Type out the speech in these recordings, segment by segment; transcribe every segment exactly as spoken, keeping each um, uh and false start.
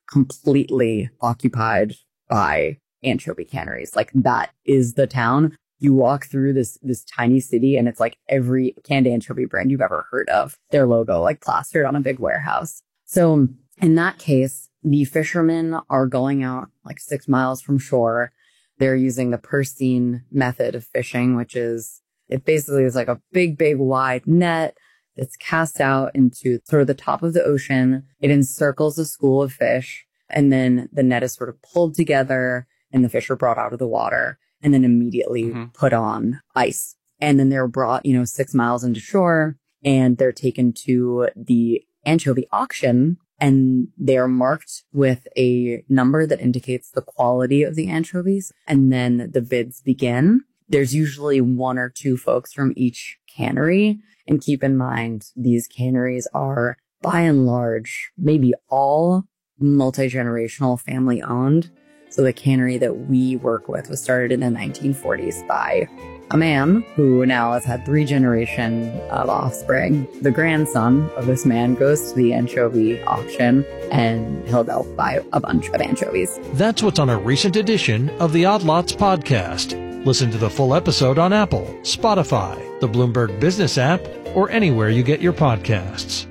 completely occupied by anchovy canneries. Like that is the town. You walk through this this tiny city and it's like every canned anchovy brand you've ever heard of, their logo like plastered on a big warehouse. So in that case, the fishermen are going out like six miles from shore. They're using the Persine method of fishing, which is, it basically is like a big, big wide net that's cast out into sort of the top of the ocean. It encircles a school of fish, and then the net is sort of pulled together and the fish are brought out of the water and then immediately mm-hmm. put on ice. And then they're brought, you know, six miles into shore and they're taken to the anchovy auction, and they are marked with a number that indicates the quality of the anchovies. And then the bids begin. There's usually one or two folks from each cannery. And keep in mind, these canneries are by and large, maybe all multi-generational family owned. So the cannery that we work with was started in the nineteen forties by a man who now has had three generation of offspring. The grandson of this man goes to the anchovy auction and he'll go buy a bunch of anchovies. That's what's on a recent edition of the Odd Lots podcast. Listen to the full episode on Apple, Spotify, the Bloomberg Business app, or anywhere you get your podcasts.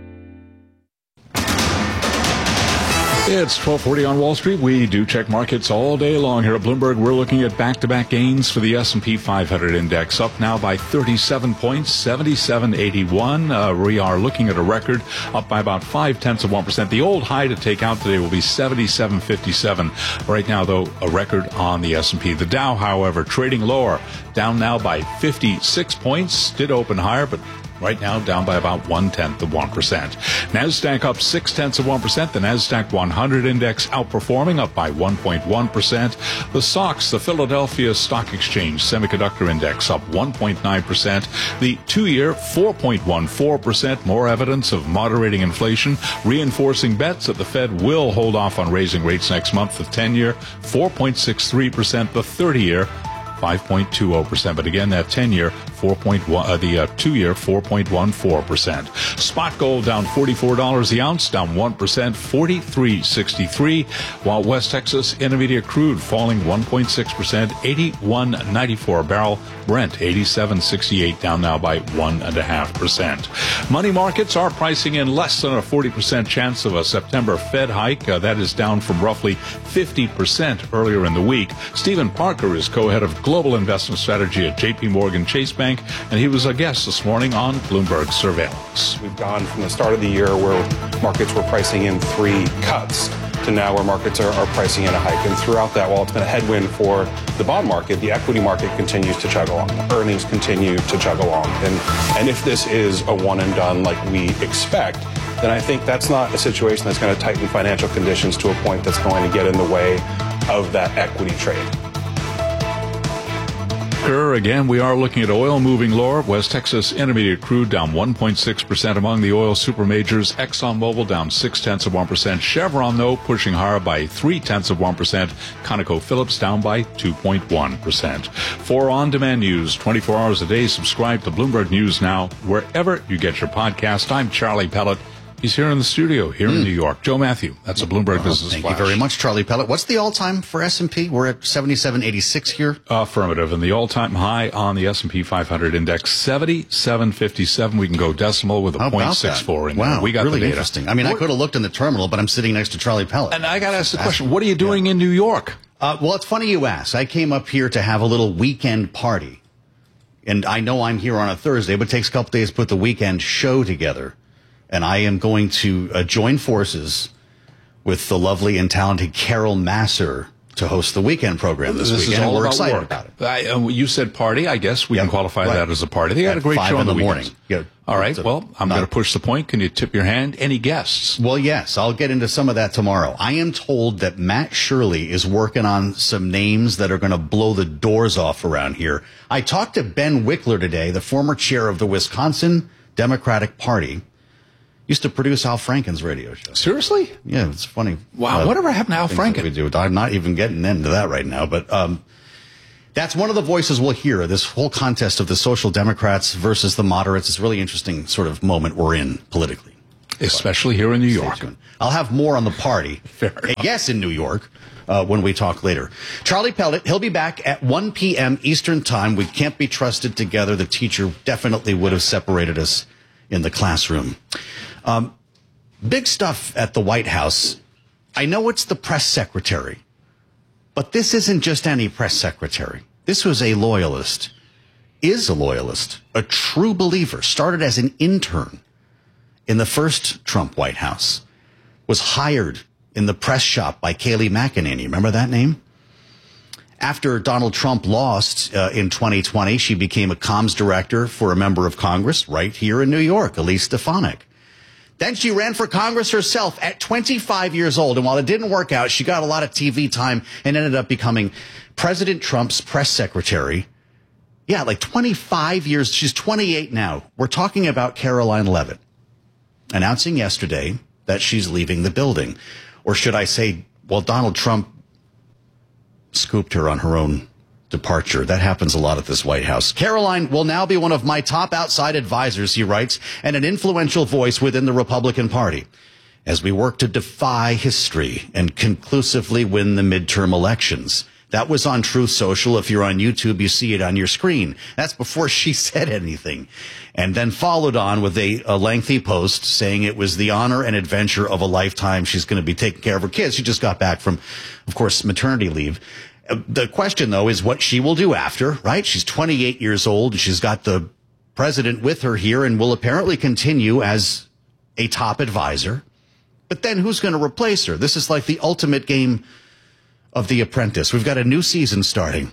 It's twelve forty on Wall Street. We do check markets all day long here at Bloomberg. We're looking at back-to-back gains for the S and P five hundred index, up now by thirty-seven points, seventy-seven eighty-one. Uh, we are looking at a record up by about five-tenths of one percent. The old high to take out today will be seventy-seven fifty-seven. Right now, though, a record on the S and P. The Dow, however, trading lower, down now by fifty-six points. Did open higher, but right now, down by about one-tenth of one percent. NASDAQ up six-tenths of one percent. The NASDAQ one hundred index outperforming, up by one point one percent. The S O X, the Philadelphia Stock Exchange Semiconductor Index, up one point nine percent. The two-year, four point one four percent. More evidence of moderating inflation, reinforcing bets that the Fed will hold off on raising rates next month. The ten-year, four point six three percent. The thirty-year, five point two zero percent. But again, that ten-year, four point one, uh, the uh, two-year, four point one four percent. Spot gold down forty-four dollars the ounce, down one percent, forty-three sixty-three. While West Texas Intermediate crude falling one point six percent, eighty-one ninety-four a barrel. Brent, eighty-seven sixty-eight, down now by one point five percent. Money markets are pricing in less than a forty percent chance of a September Fed hike. Uh, that is down from roughly fifty percent earlier in the week. Stephen Parker is co-head of global investment strategy at J P Morgan Chase Bank, and he was a guest this morning on Bloomberg Surveillance. We've gone from the start of the year where markets were pricing in three cuts to now where markets are, are pricing in a hike. And throughout that, while it's been a headwind for the bond market, the equity market continues to chug along. Earnings continue to chug along. And, and if this is a one and done like we expect, then I think that's not a situation that's going to tighten financial conditions to a point that's going to get in the way of that equity trade. Again, we are looking at oil moving lower. West Texas Intermediate crude down one point six percent among the oil super majors. ExxonMobil down six-tenths of one percent. Chevron, though, pushing higher by three-tenths of one percent. ConocoPhillips down by two point one percent. For on-demand news, twenty-four hours a day, subscribe to Bloomberg News Now, wherever you get your podcast. I'm Charlie Pellet. He's here in the studio, here mm. in New York. Joe Matthew, that's a Bloomberg well, Business Thank Flash. you very much, Charlie Pellet. What's the all-time for S and P? We're at seventy-seven eighty-six here. Affirmative. And the all-time high on the S and P five hundred index, seventy-seven fifty-seven. We can go decimal with a How point six four. In wow, there. We got really the data. Interesting. I mean, what? I could have looked in the terminal, but I'm sitting next to Charlie Pellet. And I got to ask the question, what are you doing yeah. in New York? Uh, well, it's funny you ask. I came up here to have a little weekend party. And I know I'm here on a Thursday, but it takes a couple days to put the weekend show together. And I am going to uh, join forces with the lovely and talented Carol Massar to host the weekend program this, this weekend. Is all and we're about excited work. about it. I, uh, you said party. I guess we yep, can qualify right. that as a party. They got At a great five show in on the, the morning. Yeah. All right. Well, I'm going to push the point. Can you tip your hand? Any guests? Well, yes. I'll get into some of that tomorrow. I am told that Matt Shirley is working on some names that are going to blow the doors off around here. I talked to Ben Wickler today, the former chair of the Wisconsin Democratic Party. Used to produce Al Franken's radio show. Seriously? Yeah, it's funny. Wow, uh, whatever happened to Al Franken? We do. I'm not even getting into that right now, but um, that's one of the voices we'll hear. This whole contest of the Social Democrats versus the moderates is a really interesting sort of moment we're in politically. Especially here in New York. I'll have more on the party. Yes, in New York. Uh, when we talk later. Charlie Pellet, he'll be back at one p.m. Eastern time. We can't be trusted together. The teacher definitely would have separated us in the classroom. Um, big stuff at the White House. I know it's the press secretary, but this isn't just any press secretary. This was a loyalist, is a loyalist, a true believer, started as an intern in the first Trump White House, was hired in the press shop by Kayleigh McEnany. Remember that name? After Donald Trump lost uh, in twenty twenty, she became a comms director for a member of Congress right here in New York, Elise Stefanik. Then she ran for Congress herself at twenty-five years old. And while it didn't work out, she got a lot of T V time and ended up becoming President Trump's press secretary. Yeah, like twenty-five years. She's twenty-eight now. We're talking about Karoline Leavitt announcing yesterday that she's leaving the building. Or should I say, well, Donald Trump scooped her on her own departure. That happens a lot at this White House. Karoline will now be one of my top outside advisors, he writes, and an influential voice within the Republican Party as we work to defy history and conclusively win the midterm elections. That was on Truth Social. If you're on YouTube, you see it on your screen. That's before she said anything. And then followed on with a, a lengthy post saying it was the honor and adventure of a lifetime. She's going to be taking care of her kids. She just got back from, of course, maternity leave. Uh, the question, though, is what she will do after, right? She's twenty-eight years old, and she's got the president with her here and will apparently continue as a top advisor. But then who's going to replace her? This is like the ultimate game of The Apprentice. We've got a new season starting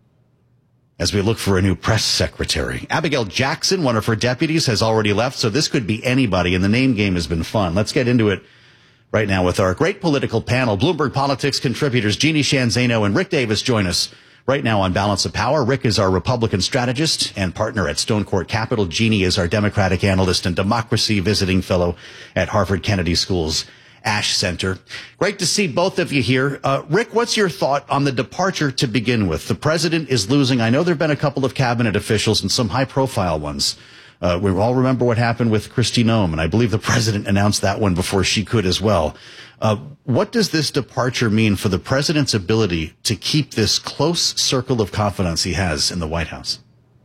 as we look for a new press secretary. Abigail Jackson, one of her deputies, has already left, so this could be anybody, and the name game has been fun. Let's get into it right now with our great political panel. Bloomberg Politics contributors Jeannie Sheehan Zaino and Rick Davis join us right now on Balance of Power. Rick is our Republican strategist and partner at Stone Court Capital. Jeannie is our Democratic analyst and democracy visiting fellow at Harvard Kennedy School's Ash Center. Great to see both of you here. Uh, Rick, what's your thought on the departure to begin with? The president is losing. I know there have been a couple of cabinet officials and some high-profile ones. Uh, we all remember what happened with Kristi Noem, and I believe the president announced that one before she could as well. Uh, what does this departure mean for the president's ability to keep this close circle of confidence he has in the White House?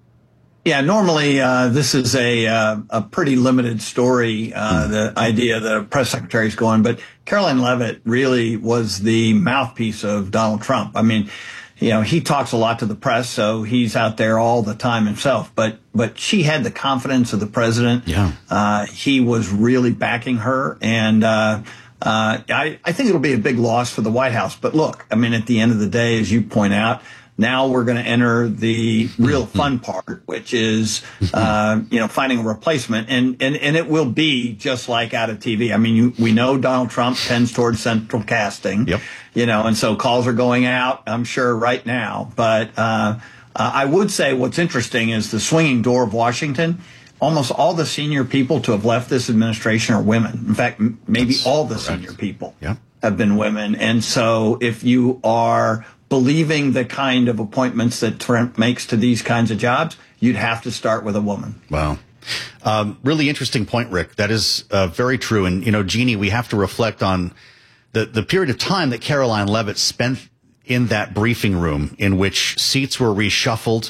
Yeah, normally uh, this is a uh, a pretty limited story, uh, the idea that a press secretary is going. But Karoline Leavitt really was the mouthpiece of Donald Trump. I mean, you know, he talks a lot to the press, so he's out there all the time himself. But but she had the confidence of the president. Yeah, uh, he was really backing her, and uh, uh, I I think it'll be a big loss for the White House. But look, I mean, at the end of the day, as you point out, now we're going to enter the real fun part, which is, uh, you know, finding a replacement. And, and, and it will be just like out of T V. I mean, you, we know Donald Trump tends towards central casting, yep. you know, and so calls are going out, I'm sure, right now. But uh, uh, I would say what's interesting is the swinging door of Washington. Almost all the senior people to have left this administration are women. In fact, m- maybe That's all the correct. senior people yep. have been women. And so if you are believing the kind of appointments that Trump makes to these kinds of jobs, you'd have to start with a woman. Wow. Um, really interesting point, Rick. That is uh, very true. And, you know, Jeannie, we have to reflect on the, the period of time that Karoline Leavitt spent in that briefing room in which seats were reshuffled,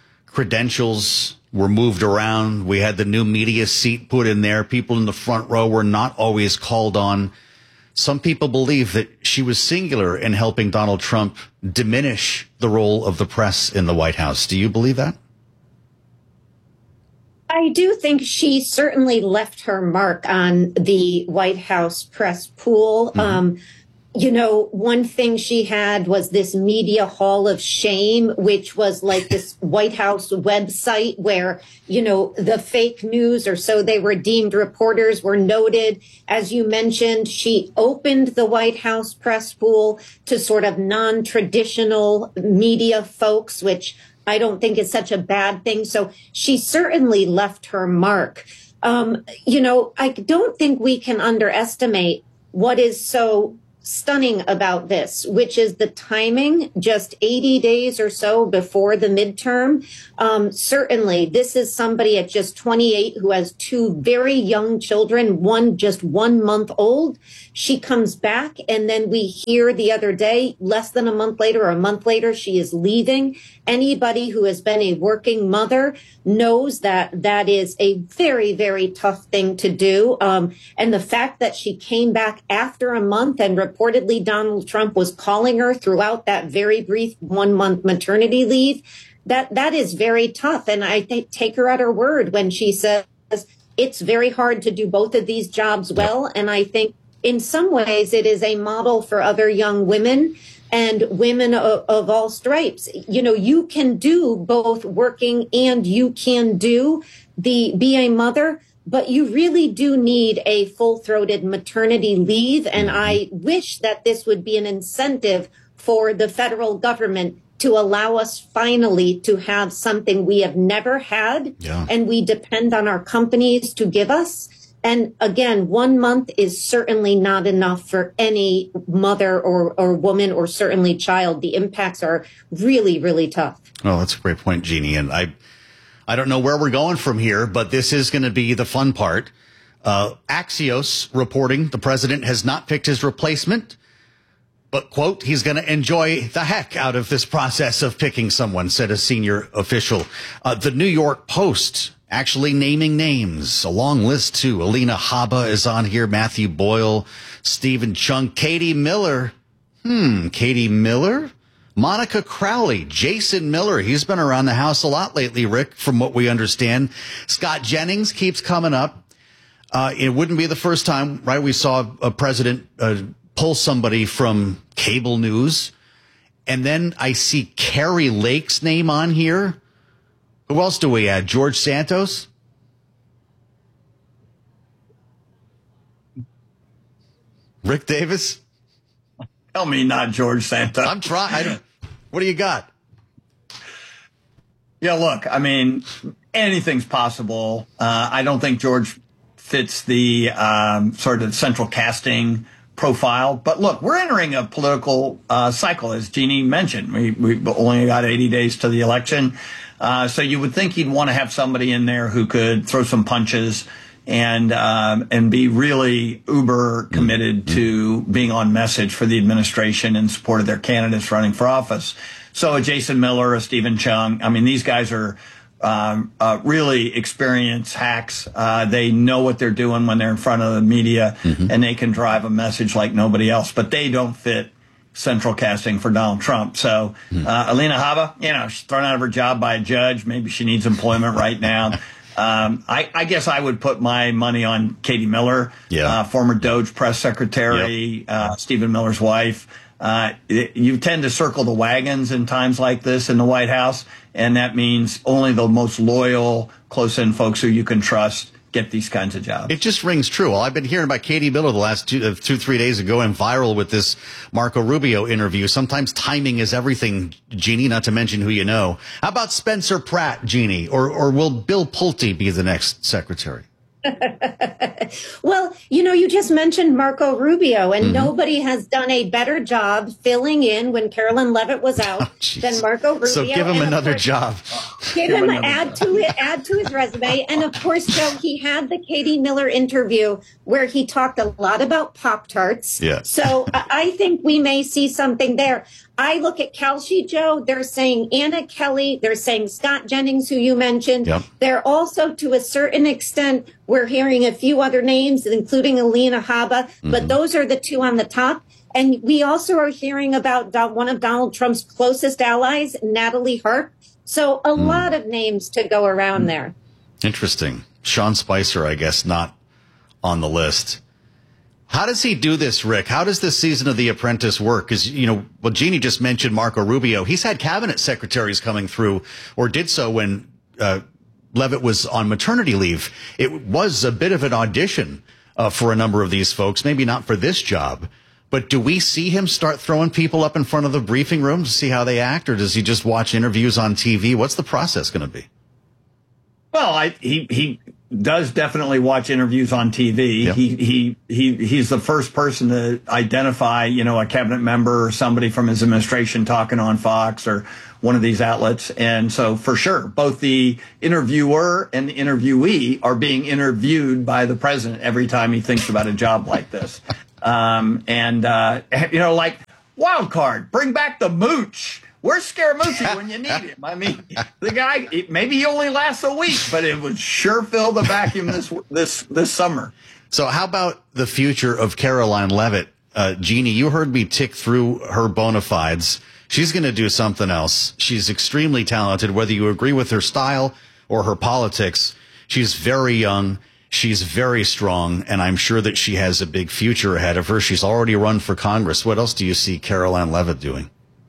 credentials were moved around. We had the new media seat put in there. People in the front row were not always called on. Some people believe that she was singular in helping Donald Trump diminish the role of the press in the White House. Do you believe that? I do think she certainly left her mark on the White House press pool. Mm-hmm. Um, you know, one thing she had was this media hall of shame, which was like this White House website where, you know, the fake news, or so they were deemed, reporters were noted. As you mentioned, she opened the White House press pool to sort of non-traditional media folks, which I don't think is such a bad thing. So she certainly left her mark. Um, you know, I don't think we can underestimate what is so stunning about this, which is the timing, just eighty days or so before the midterm. Um, certainly, this is somebody at just twenty-eight who has two very young children, one just one month old. She comes back, and then we hear the other day, less than a month later or a month later, she is leaving. Anybody who has been a working mother knows that that is a very, very tough thing to do. Um, and the fact that she came back after a month and reportedly Donald Trump was calling her throughout that very brief one month maternity leave, that that is very tough. And I think take her at her word when she says it's very hard to do both of these jobs well. And I think in some ways it is a model for other young women and women of, of all stripes. You know, you can do both working and you can do the be a mother, but you really do need a full-throated maternity leave. And I wish that this would be an incentive for the federal government to allow us finally to have something we have never had. Yeah. And we depend on our companies to give us. And again, one month is certainly not enough for any mother or, or woman or certainly child. The impacts are really, really tough. Oh, that's a great point, Jeannie. And I, I don't know where we're going from here, but this is going to be the fun part. Uh, Axios reporting the president has not picked his replacement, but, quote, he's going to enjoy the heck out of this process of picking someone, said a senior official. Uh, the New York Post actually naming names, a long list too. Alina Habba is on here, Matthew Boyle, Stephen Chung, Katie Miller. Hmm, Katie Miller? Monica Crowley, Jason Miller. He's been around the house a lot lately, Rick, from what we understand. Scott Jennings keeps coming up. Uh, it wouldn't be the first time, right? We saw a president uh, pull somebody from cable news. And then I see Carrie Lake's name on here. Who else do we add? George Santos? Rick Davis? Tell me not George Santos. I'm trying. What do you got? Yeah, look, I mean, anything's possible. Uh, I don't think George fits the um, sort of central casting profile. But look, we're entering a political uh, cycle, as Jeannie mentioned. We, we've only got eighty days to the election. Uh, so you would think he'd want to have somebody in there who could throw some punches and um, and be really uber committed mm-hmm. to being on message for the administration in support of their candidates running for office. So a Jason Miller, a Stephen Chung, I mean, these guys are um, uh, really experienced hacks. Uh, they know what they're doing when they're in front of the media, mm-hmm. and they can drive a message like nobody else. But they don't fit central casting for Donald Trump. So uh, Alina Habba, you know, she's thrown out of her job by a judge. Maybe she needs employment right now. Um, I, I guess I would put my money on Katie Miller, yeah. uh, former Doge press secretary, yep. uh, Stephen Miller's wife. Uh, it, you tend to circle the wagons in times like this in the White House, and that means only the most loyal, close-in folks who you can trust get these kinds of jobs. It just rings true. Well, I've been hearing about Katie Miller the last two, uh, two, three days ago and viral with this Marco Rubio interview. Sometimes timing is everything, Jeannie, not to mention who you know. How about Spencer Pratt, Jeannie? Or, or will Bill Pulte be the next secretary? Well, you know, you just mentioned Marco Rubio, and mm-hmm. nobody has done a better job filling in when Carolyn Leavitt was out oh, than Marco Rubio. So give him and another course, job. Give him add to it, add to his resume. And of course, Joe, he had the Katie Miller interview where he talked a lot about Pop-Tarts. Yeah. So I think we may see something there. I look at Kelsey, Joe, they're saying Anna Kelly, they're saying Scott Jennings, who you mentioned. Yep. They're also, to a certain extent, we're hearing a few other names, including Alina Habba, mm-hmm. but those are the two on the top. And we also are hearing about one of Donald Trump's closest allies, Natalie Harp. So a mm. lot of names to go around mm. there. Interesting. Sean Spicer, I guess, not on the list. How does he do this, Rick? How does this season of The Apprentice work? Because, you know, well, Jeannie just mentioned Marco Rubio. He's had cabinet secretaries coming through, or did so when uh, Leavitt was on maternity leave. It was a bit of an audition uh, for a number of these folks, maybe not for this job. But do we see him start throwing people up in front of the briefing room to see how they act, or does he just watch interviews on T V? What's the process going to be? Well, I, he he does definitely watch interviews on T V. Yep. He, he, he, he's the first person to identify, you know, a cabinet member or somebody from his administration talking on Fox or one of these outlets. And so for sure, both the interviewer and the interviewee are being interviewed by the president every time he thinks about a job like this. Um, and, uh, you know, like wild card, bring back the mooch. Where's Scaramucci when you need him? I mean, the guy, maybe he only lasts a week, but it would sure fill the vacuum this this this summer. So how about the future of Caroline Leavitt? Uh, Jeannie, you heard me tick through her bona fides. She's going to do something else. She's extremely talented, whether you agree with her style or her politics. She's very young. She's very strong, and I'm sure that she has a big future ahead of her. She's already run for Congress. What else do you see Caroline Leavitt doing?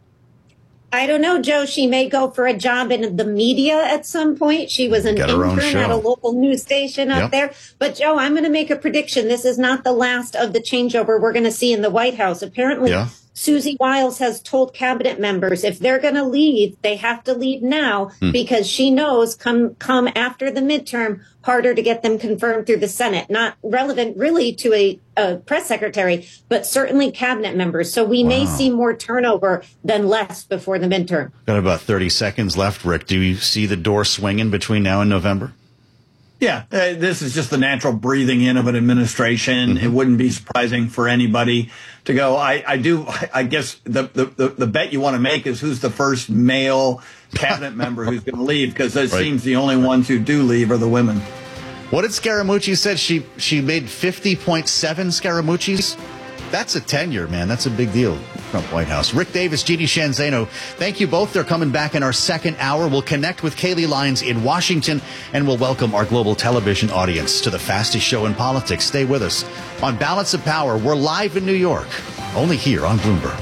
I don't know, Joe. She may go for a job in the media at some point. She was an intern at a local news station up yep. there. But, Joe, I'm going to make a prediction. This is not the last of the changeover we're going to see in the White House. Apparently, yeah. Susie Wiles has told cabinet members if they're going to leave, they have to leave now hmm. because she knows come come after the midterm, harder to get them confirmed through the Senate. Not relevant really to a, a press secretary, but certainly cabinet members. So we wow. may see more turnover than less before the midterm. Got about thirty seconds left, Rick. Do you see the door swinging between now and November? Yeah, uh, this is just the natural breathing in of an administration. Mm-hmm. It wouldn't be surprising for anybody to go. I, I do. I guess the, the, the, the bet you want to make is who's the first male cabinet member who's going to leave, because it right. seems the only ones who do leave are the women. What did Scaramucci said? She she made fifty point seven Scaramucci's. That's a tenure, man. That's a big deal. Trump White House. Rick Davis, Jeannie Sheehan Zaino, thank you both. They're coming back in our second hour. We'll connect with Kayleigh Lyons in Washington, and we'll welcome our global television audience to the fastest show in politics. Stay with us. On Balance of Power, we're live in New York, only here on Bloomberg.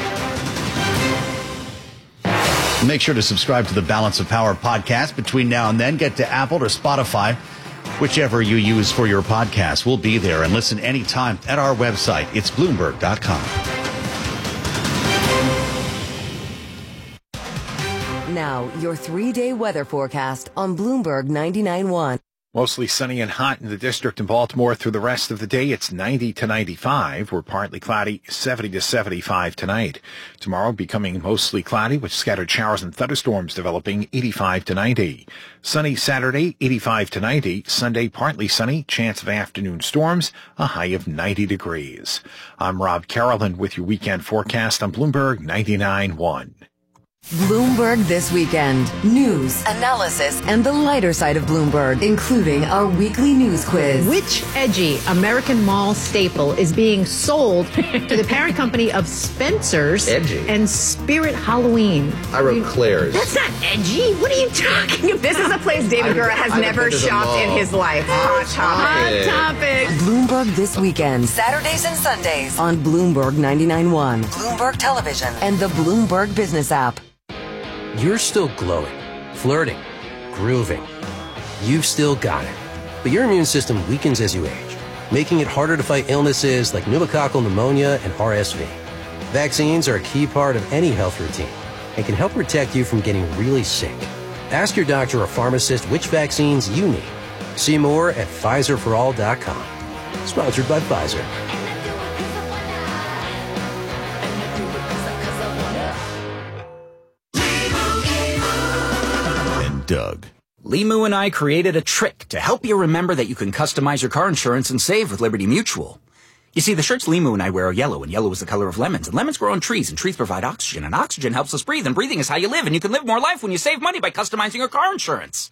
Make sure to subscribe to the Balance of Power podcast between now and then. Get to Apple or Spotify, whichever you use for your podcast. We'll be there and listen anytime at our website. It's Bloomberg dot com. Now, your three-day weather forecast on Bloomberg ninety-nine point one. Mostly sunny and hot in the district in Baltimore through the rest of the day. It's ninety to ninety-five. We're partly cloudy, seventy to seventy-five tonight. Tomorrow becoming mostly cloudy with scattered showers and thunderstorms developing, eighty-five to ninety. Sunny Saturday, eighty-five to ninety. Sunday partly sunny, chance of afternoon storms, a high of ninety degrees. I'm Rob Carolyn with your weekend forecast on Bloomberg ninety-nine point one. Bloomberg This Weekend. News, analysis, and the lighter side of Bloomberg, including our weekly news quiz. Which edgy American mall staple is being sold to the parent company of Spencer's edgy. and Spirit Halloween? I wrote you, Claire's. That's not edgy. What are you talking about? This is a place David Gura has never shopped in his life. Hot topic. Hot topic. Bloomberg This Weekend. Saturdays and Sundays on Bloomberg ninety-nine point one, Bloomberg Television, and the Bloomberg Business app. You're still glowing, flirting, grooving. You've still got it. But your immune system weakens as you age, making it harder to fight illnesses like pneumococcal pneumonia and R S V. Vaccines are a key part of any health routine and can help protect you from getting really sick. Ask your doctor or pharmacist which vaccines you need. See more at Pfizer for all dot com. Sponsored by Pfizer. Doug. Limu and I created a trick to help you remember that you can customize your car insurance and save with Liberty Mutual. You see, the shirts Limu and I wear are yellow, and yellow is the color of lemons, and lemons grow on trees, and trees provide oxygen, and oxygen helps us breathe, and breathing is how you live, and you can live more life when you save money by customizing your car insurance.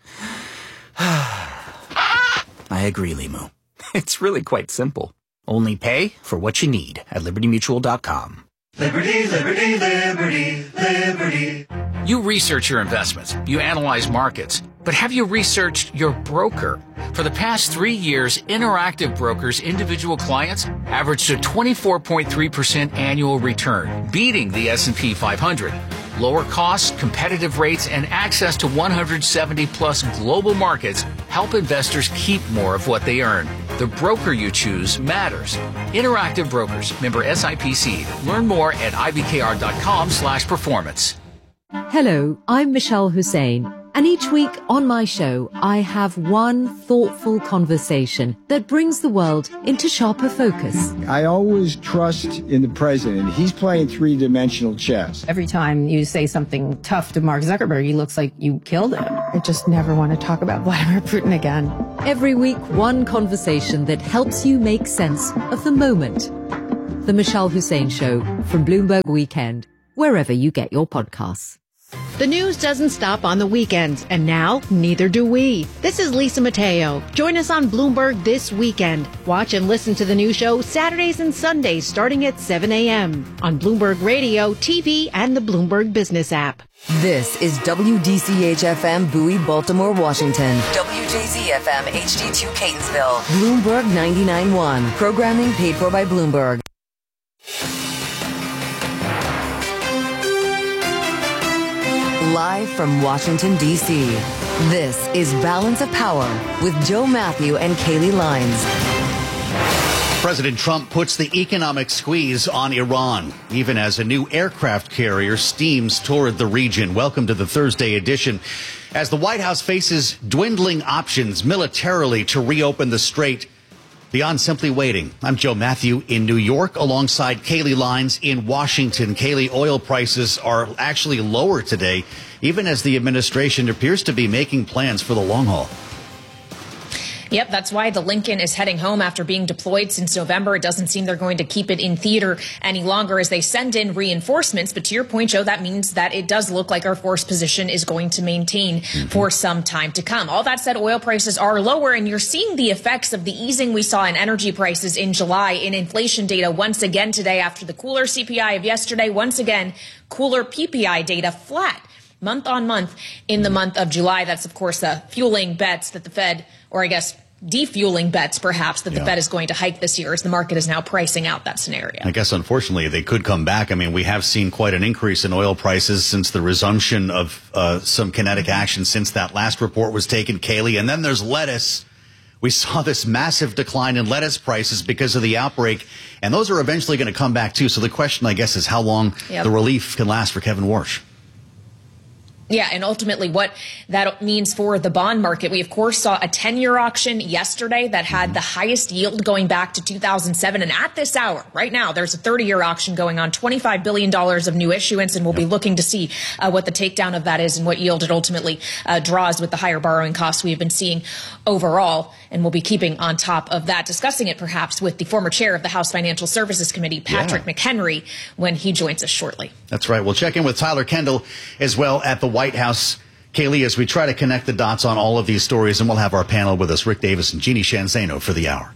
I agree, Limu. It's really quite simple. Only pay for what you need at liberty mutual dot com. Liberty, liberty, liberty, liberty. You research your investments, you analyze markets, but have you researched your broker? For the past three years, Interactive Brokers' individual clients averaged a twenty-four point three percent annual return, beating the S and P five hundred. Lower costs, competitive rates, and access to one hundred seventy plus global markets help investors keep more of what they earn. The broker you choose matters. Interactive Brokers, member S I P C. Learn more at I B K R dot com slash performance. Hello, I'm Michelle Hussein. And each week on my show, I have one thoughtful conversation that brings the world into sharper focus. I always trust in the president. He's playing three-dimensional chess. Every time you say something tough to Mark Zuckerberg, he looks like you killed him. I just never want to talk about Vladimir Putin again. Every week, one conversation that helps you make sense of the moment. The Michelle Hussein Show from Bloomberg Weekend, wherever you get your podcasts. The news doesn't stop on the weekends, and now neither do we. This is Lisa Mateo. Join us on Bloomberg This Weekend. Watch and listen to the new show Saturdays and Sundays starting at seven a.m. on Bloomberg Radio, T V, and the Bloomberg Business app. This is W D C H F M Bowie, Baltimore, Washington. W J Z F M H D two Catonsville. Bloomberg ninety-nine point one. Programming paid for by Bloomberg. Live from Washington, D C, this is Balance of Power with Joe Matthew and Kaylee Lines. President Trump puts the economic squeeze on Iran, even as a new aircraft carrier steams toward the region. Welcome to the Thursday edition. As the White House faces dwindling options militarily to reopen the strait, beyond simply waiting. I'm Joe Matthew in New York alongside Kaylee Lines in Washington. Kaylee, oil prices are actually lower today, even as the administration appears to be making plans for the long haul. Yep, that's why the Lincoln is heading home after being deployed since November. It doesn't seem they're going to keep it in theater any longer as they send in reinforcements. But to your point, Joe, that means that it does look like our force position is going to maintain mm-hmm. for some time to come. All that said, oil prices are lower, and you're seeing the effects of the easing we saw in energy prices in July in inflation data once again today after the cooler C P I of yesterday. Once again, cooler P P I data flat month on month in the month of July. That's, of course, uh, fueling bets that the Fed, or I guess defueling bets, perhaps, that yeah. the Fed is going to hike this year as the market is now pricing out that scenario. I guess, unfortunately, they could come back. I mean, we have seen quite an increase in oil prices since the resumption of uh, some kinetic action since that last report was taken, Kaylee. And then there's lettuce. We saw this massive decline in lettuce prices because of the outbreak, and those are eventually going to come back, too. So the question, I guess, is how long yep. the relief can last for Kevin Warsh. Yeah, and ultimately what that means for the bond market. We, of course, saw a ten-year auction yesterday that had the highest yield going back to two thousand seven. And at this hour, right now, there's a thirty-year auction going on, twenty-five billion dollars of new issuance. And we'll be looking to see uh, what the takedown of that is and what yield it ultimately uh, draws with the higher borrowing costs we've been seeing overall. And we'll be keeping on top of that, discussing it perhaps with the former chair of the House Financial Services Committee, Patrick yeah. McHenry, when he joins us shortly. That's right. We'll check in with Tyler Kendall as well at the White House. Kaylee, as we try to connect the dots on all of these stories, and we'll have our panel with us, Rick Davis and Jeannie Shanzano, for the hour.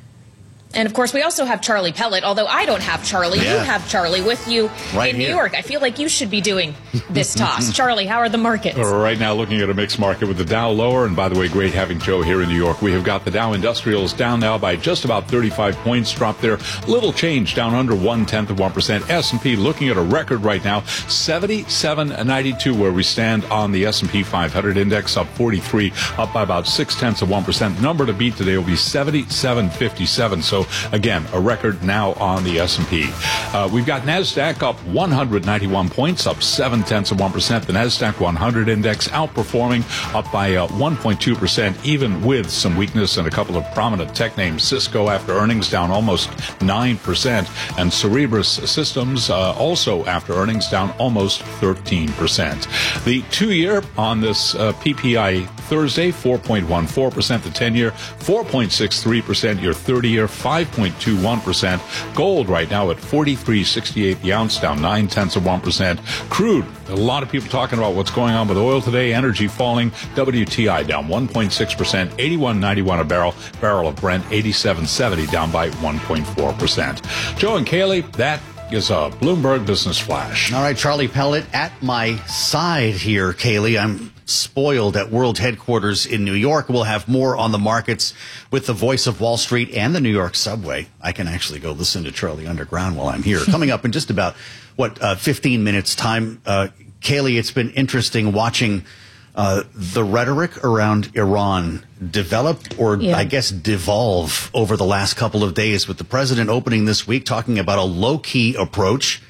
And, of course, we also have Charlie Pellet, although I don't have Charlie. Yeah. You have Charlie with you right in here. New York. I feel like you should be doing this toss. Charlie, how are the markets? Right now, looking at a mixed market with the Dow lower. And, by the way, great having Joe here in New York. We have got the Dow Industrials down now by just about thirty-five points, dropped there. Little change, down under one-tenth of one percent. S and P looking at a record right now, seventy-seven ninety-two, where we stand on the S and P five hundred index, up forty-three, up by about six-tenths of one percent. Number to beat today will be seventy-seven fifty-seven. So, again, a record now on the S and P. Uh, we've got NASDAQ up one hundred ninety-one points, up seven-tenths of one percent. The NASDAQ one hundred index outperforming, up by uh, one point two percent, even with some weakness in a couple of prominent tech names. Cisco, after earnings, down almost nine percent. And Cerebras Systems, uh, also after earnings, down almost thirteen percent. The two-year on this uh, P P I Thursday, four point one four percent. The ten-year, four point six three percent. Your thirty-year, five point two one percent. Gold right now at forty-three sixty-eight the ounce, down nine-tenths of one percent. Crude, a lot of people talking about what's going on with oil today. Energy falling. W T I down one point six percent, eighty-one ninety-one a barrel. Barrel of Brent, eighty-seven seventy, down by one point four percent. Joe and Kaylee, that is a Bloomberg Business Flash. All right, Charlie Pellet at my side here, Kaylee. I'm spoiled at World Headquarters in New York. We'll have more on the markets with the voice of Wall Street and the New York subway. I can actually go listen to Charlie Underground while I'm here. Coming up in just about, what, uh, fifteen minutes time. Uh, Kaylee, it's been interesting watching uh, the rhetoric around Iran develop or, yeah. I guess, devolve over the last couple of days, with the president opening this week talking about a low-key approach,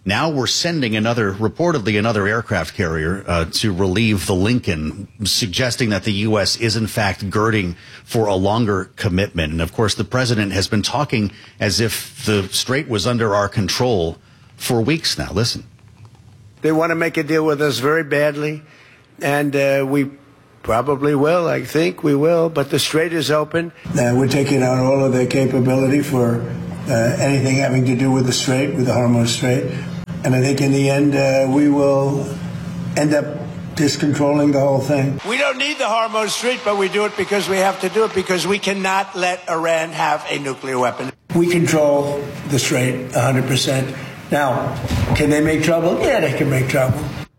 Now we're sending another, reportedly another aircraft carrier uh, to relieve the Lincoln, suggesting that the U S is in fact girding for a longer commitment. And of course, the president has been talking as if the strait was under our control for weeks now. Listen. They want to make a deal with us very badly, and uh, we probably will. I think we will, but the strait is open. Uh, we're taking out all of their capability for uh, anything having to do with the strait, with the Hormuz Strait. And I think in the end, uh, we will end up just controlling the whole thing. We don't need the Hormuz Strait, but we do it because we have to do it, because we cannot let Iran have a nuclear weapon. We control the strait one hundred percent. Now, can they make trouble? Yeah, they can make trouble.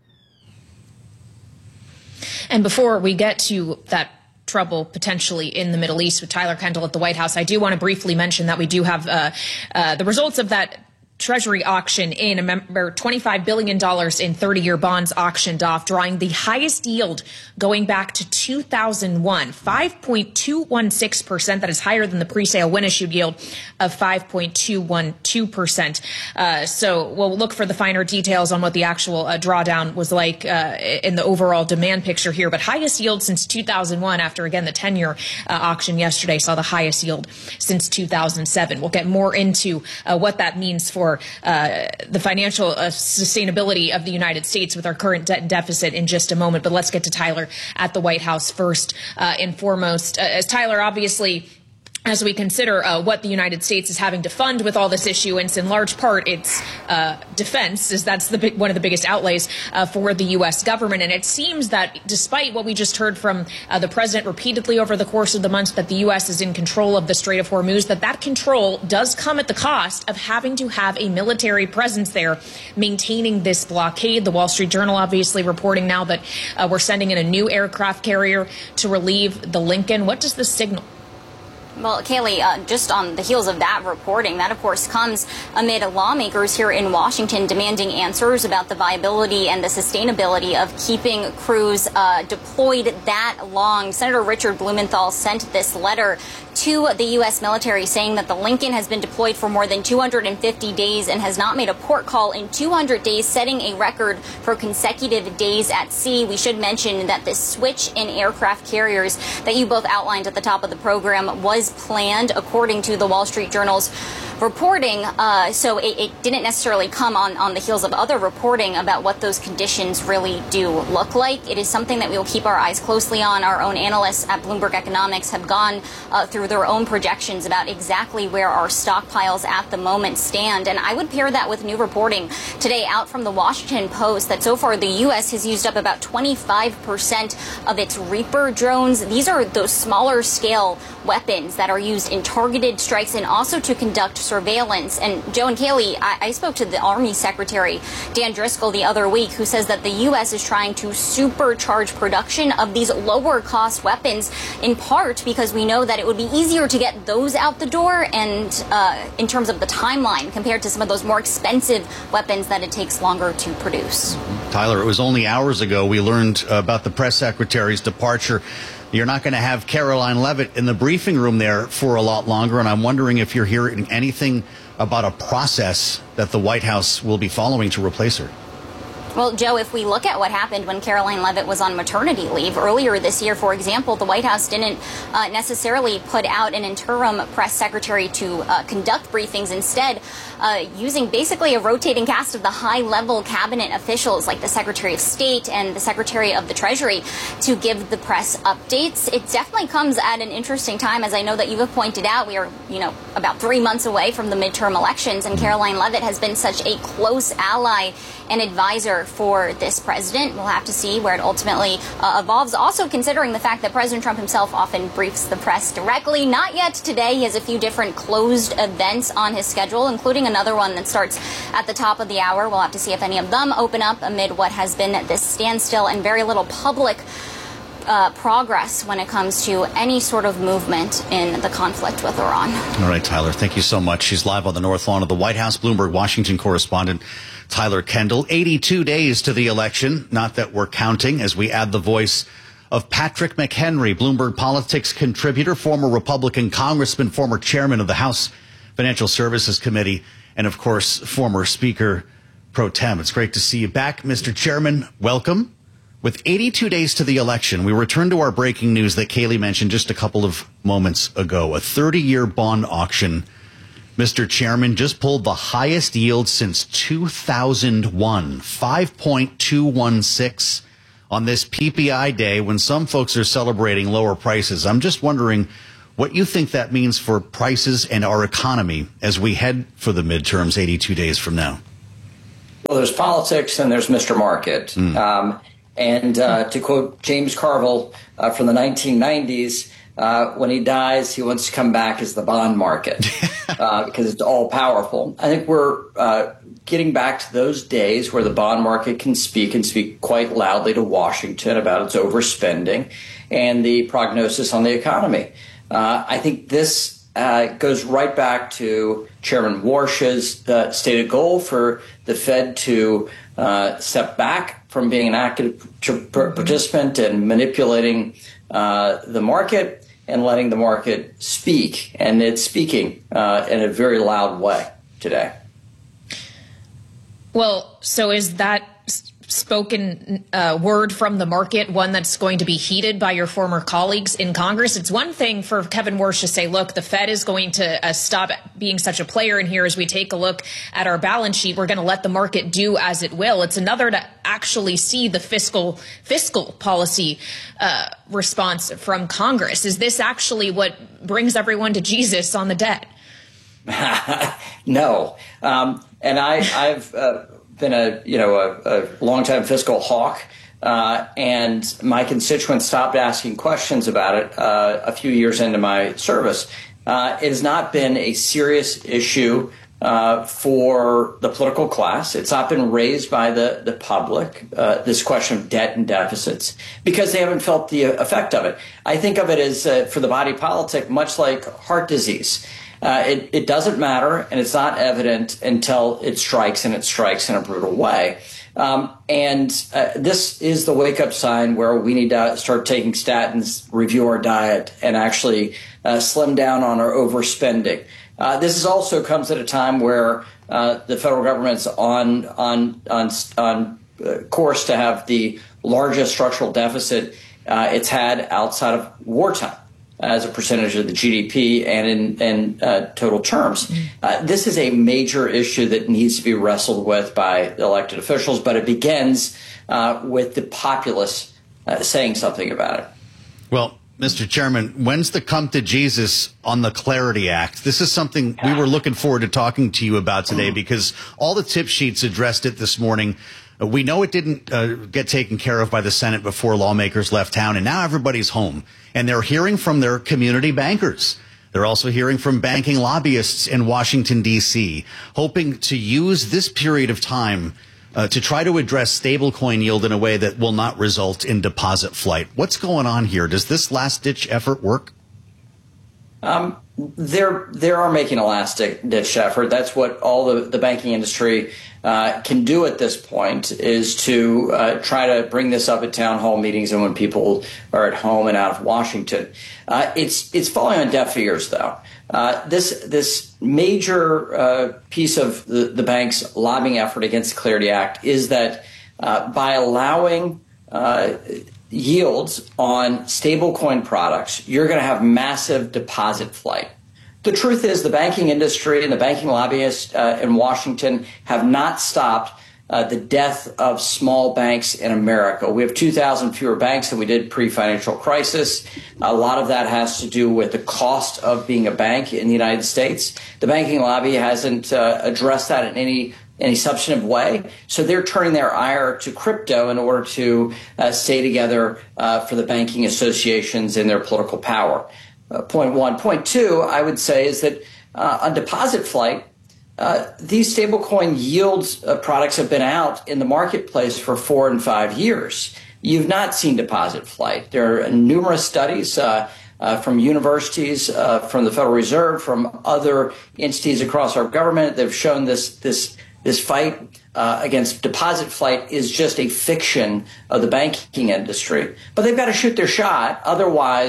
And before we get to that trouble potentially in the Middle East with Tyler Kendall at the White House, I do want to briefly mention that we do have uh, uh, the results of that Treasury auction in. Remember, twenty-five billion dollars in thirty-year bonds auctioned off, drawing the highest yield going back to two thousand one, five point two one six percent. That is higher than the pre-sale when-issued yield of five point two one two percent. Uh, so we'll look for the finer details on what the actual uh, drawdown was like uh, in the overall demand picture here. But highest yield since two thousand one, after, again, the ten-year uh, auction yesterday saw the highest yield since two thousand seven. We'll get more into uh, what that means for For uh, the financial uh, sustainability of the United States with our current debt and deficit in just a moment. But let's get to Tyler at the White House first uh, and foremost. Uh, as Tyler, obviously, as we consider uh, what the United States is having to fund with all this issuance, in large part, it's uh, defense, is that's the big, one of the biggest outlays uh, for the U S government. And it seems that despite what we just heard from uh, the president repeatedly over the course of the months, that the U S is in control of the Strait of Hormuz, that that control does come at the cost of having to have a military presence there maintaining this blockade. The Wall Street Journal obviously reporting now that uh, we're sending in a new aircraft carrier to relieve the Lincoln. What does this signal? Well, Kaylee, uh, just on the heels of that reporting, that, of course, comes amid lawmakers here in Washington demanding answers about the viability and the sustainability of keeping crews uh, deployed that long. Senator Richard Blumenthal sent this letter to the U S military saying that the Lincoln has been deployed for more than two hundred fifty days and has not made a port call in two hundred days, setting a record for consecutive days at sea. We should mention that this switch in aircraft carriers that you both outlined at the top of the program was planned, according to the Wall Street Journal's reporting. Uh, so it, it didn't necessarily come on, on the heels of other reporting about what those conditions really do look like. It is something that we will keep our eyes closely on. Our own analysts at Bloomberg Economics have gone uh, through their own projections about exactly where our stockpiles at the moment stand. And I would pair that with new reporting today out from the Washington Post that so far the U S has used up about twenty-five percent of its Reaper drones. These are those smaller scale weapons that are used in targeted strikes and also to conduct surveillance. And Joe and Kaylee, I, I spoke to the Army Secretary Dan Driscoll the other week, who says that the U S is trying to supercharge production of these lower cost weapons, in part because we know that it would be easier to get those out the door and uh, in terms of the timeline compared to some of those more expensive weapons that it takes longer to produce. Tyler, it was only hours ago we learned about the press secretary's departure. You're not going to have Caroline Leavitt in the briefing room there for a lot longer, and I'm wondering if you're hearing anything about a process that the White House will be following to replace her. Well, Joe, if we look at what happened when Caroline Leavitt was on maternity leave earlier this year, for example, the White House didn't uh, necessarily put out an interim press secretary to uh, conduct briefings. Instead, uh, using basically a rotating cast of the high-level cabinet officials like the Secretary of State and the Secretary of the Treasury to give the press updates. It definitely comes at an interesting time. As I know that you have pointed out, we are, you know, about three months away from the midterm elections, and Caroline Leavitt has been such a close ally and advisor for this president. We'll have to see where it ultimately uh, evolves. Also considering the fact that President Trump himself often briefs the press directly. Not yet today. He has a few different closed events on his schedule, including another one that starts at the top of the hour. We'll have to see if any of them open up amid what has been this standstill and very little public Uh, progress when it comes to any sort of movement in the conflict with Iran. All right, Tyler, thank you so much. She's live on the North Lawn of the White House. Bloomberg Washington correspondent Tyler Kendall. eighty-two days to the election. Not that we're counting as we add the voice of Patrick McHenry, Bloomberg Politics contributor, former Republican congressman, former chairman of the House Financial Services Committee, and, of course, former Speaker Pro Tem. It's great to see you back, Mister Chairman. Welcome. With eighty-two days to the election, we return to our breaking news that Kayleigh mentioned just a couple of moments ago. A thirty-year bond auction, Mister Chairman, just pulled the highest yield since two thousand one, five point two one six on this P P I day when some folks are celebrating lower prices. I'm just wondering what you think that means for prices and our economy as we head for the midterms eighty-two days from now. Well, there's politics and there's Mister Market. Mm. Um, And uh, to quote James Carville uh, from the nineteen nineties, uh, when he dies, he wants to come back as the bond market uh, because it's all powerful. I think we're uh, getting back to those days where the bond market can speak and speak quite loudly to Washington about its overspending and the prognosis on the economy. Uh, I think this uh, goes right back to Chairman Warsh's uh, stated goal for the Fed to uh, step back from being an active participant and manipulating uh, the market and letting the market speak. And it's speaking uh, in a very loud way today. Well, so is that spoken uh, word from the market one that's going to be heeded by your former colleagues in Congress? It's one thing for Kevin Warsh to say, look, the Fed is going to uh, stop being such a player in here as we take a look at our balance sheet. We're going to let the market do as it will. It's another to actually see the fiscal fiscal policy uh, response from Congress. Is this actually what brings everyone to Jesus on the debt? No. Um, and I, I've uh, been a, you know, a, a longtime fiscal hawk, uh, and my constituents stopped asking questions about it uh, a few years into my service. Uh, it has not been a serious issue uh, for the political class. It's not been raised by the, the public, uh, this question of debt and deficits, because they haven't felt the effect of it. I think of it as, uh, for the body politic, much like heart disease. Uh, it, it doesn't matter, and it's not evident until it strikes, and it strikes in a brutal way. Um, and uh, this is the wake-up sign where we need to start taking statins, review our diet, and actually uh, slim down on our overspending. Uh, this is also comes at a time where uh, the federal government's on on on on uh, course to have the largest structural deficit uh, it's had outside of wartime, as a percentage of the G D P and in, in uh, total terms. Uh, this is a major issue that needs to be wrestled with by elected officials, but it begins uh, with the populace uh, saying something about it. Well, Mister Chairman, when's the come to Jesus on the Clarity Act? This is something we were looking forward to talking to you about today because all the tip sheets addressed it this morning. We know it didn't uh, get taken care of by the Senate before lawmakers left town, and now everybody's home. And they're hearing from their community bankers. They're also hearing from banking lobbyists in Washington, D C, hoping to use this period of time uh, to try to address stablecoin yield in a way that will not result in deposit flight. What's going on here? Does this last-ditch effort work? Um, they're, they are making a last-ditch effort. That's what all the, the banking industry uh, can do at this point, is to uh, try to bring this up at town hall meetings and when people are at home and out of Washington. Uh, it's it's falling on deaf ears, though. Uh, this this major uh, piece of the, the bank's lobbying effort against the Clarity Act is that uh, by allowing uh, yields on stablecoin products, you're going to have massive deposit flight. The truth is the banking industry and the banking lobbyists uh, in Washington have not stopped uh, the death of small banks in America. We have two thousand fewer banks than we did pre-financial crisis. A lot of that has to do with the cost of being a bank in the United States. The banking lobby hasn't uh, addressed that in any any substantive way. So they're turning their ire to crypto in order to uh, stay together uh, for the banking associations and their political power. Uh, point one. Point two, I would say, is that uh, on deposit flight, uh, these stablecoin yields uh, products have been out in the marketplace for four and five years. You've not seen deposit flight. There are numerous studies uh, uh, from universities, uh, from the Federal Reserve, from other entities across our government that have shown this this this fight uh, against deposit flight is just a fiction of the banking industry. But they've got to shoot their shot. Otherwise,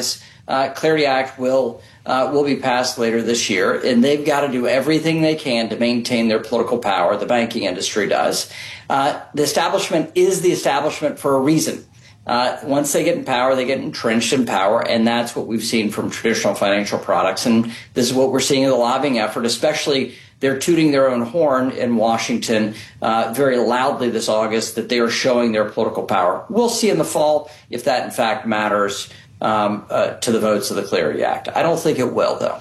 uh, Clarity Act will uh, will be passed later this year, and they've got to do everything they can to maintain their political power. The banking industry does. Uh, the establishment is the establishment for a reason. Uh, once they get in power, they get entrenched in power, and that's what we've seen from traditional financial products. And this is what we're seeing in the lobbying effort, especially they're tooting their own horn in Washington uh, very loudly this August that they are showing their political power. We'll see in the fall if that, in fact, matters um, uh, to the votes of the Clarity Act. I don't think it will, though.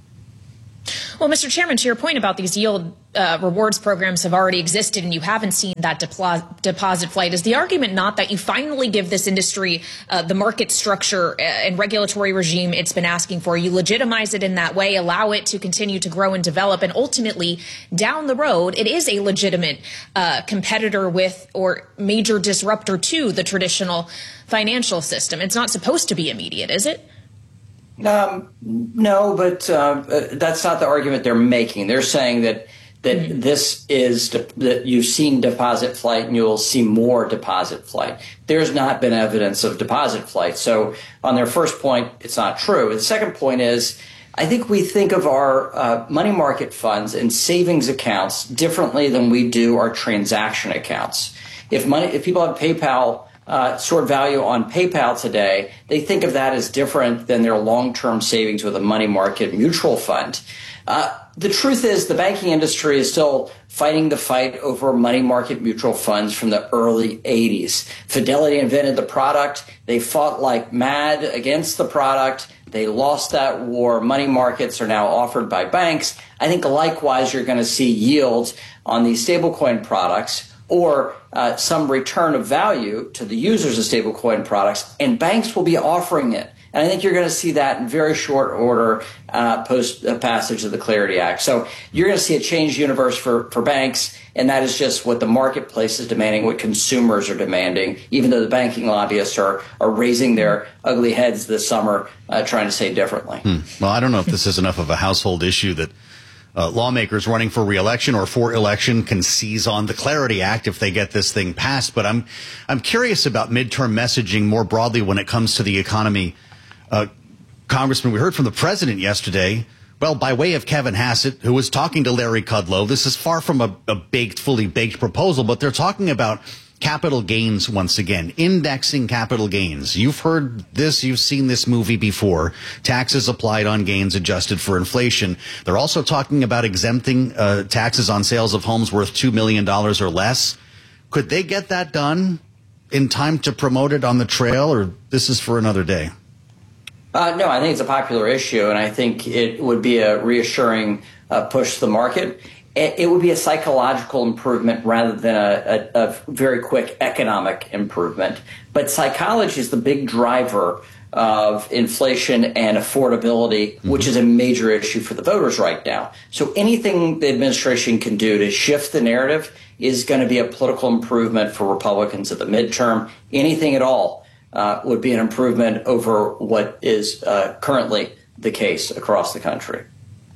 Well, Mister Chairman, to your point about these yield uh, rewards programs have already existed and you haven't seen that deplo- deposit flight, is the argument not that you finally give this industry uh, the market structure and regulatory regime it's been asking for? You legitimize it in that way, allow it to continue to grow and develop, and ultimately, down the road, it is a legitimate uh, competitor with or major disruptor to the traditional financial system. It's not supposed to be immediate, is it? Um, no, but uh, that's not the argument they're making. They're saying that that mm-hmm. this is de- that you've seen deposit flight and you'll see more deposit flight. There's not been evidence of deposit flight. So on their first point, it's not true. The second point is I think we think of our uh, money market funds and savings accounts differently than we do our transaction accounts. If money, if people have PayPal Uh, stored value on PayPal today, they think of that as different than their long-term savings with a money market mutual fund. Uh, the truth is the banking industry is still fighting the fight over money market mutual funds from the early eighties. Fidelity invented the product. They fought like mad against the product. They lost that war. Money markets are now offered by banks. I think likewise you're going to see yields on these stablecoin products or uh, some return of value to the users of stablecoin products, and banks will be offering it. And I think you're going to see that in very short order uh, post uh, passage of the Clarity Act. So you're going to see a changed universe for, for banks, and that is just what the marketplace is demanding, what consumers are demanding, even though the banking lobbyists are, are raising their ugly heads this summer uh, trying to say differently. Hmm. Well, I don't know if this is enough of a household issue that Uh, lawmakers running for re-election or for election can seize on the Clarity Act if they get this thing passed. But I'm I'm curious about midterm messaging more broadly when it comes to the economy. Uh, Congressman, we heard from the president yesterday, well, by way of Kevin Hassett, who was talking to Larry Kudlow. This is far from a, a baked, fully baked proposal, but they're talking about capital gains once again, indexing capital gains. You've heard this, you've seen this movie before. Taxes applied on gains adjusted for inflation. They're also talking about exempting uh, taxes on sales of homes worth two million dollars or less. Could they get that done in time to promote it on the trail, or this is for another day? Uh, no, I think it's a popular issue, and I think it would be a reassuring uh, push to the market. It would be a psychological improvement rather than a, a, a very quick economic improvement. But psychology is the big driver of inflation and affordability, mm-hmm. which is a major issue for the voters right now. So anything the administration can do to shift the narrative is going to be a political improvement for Republicans at the midterm. Anything at all uh, would be an improvement over what is uh, currently the case across the country.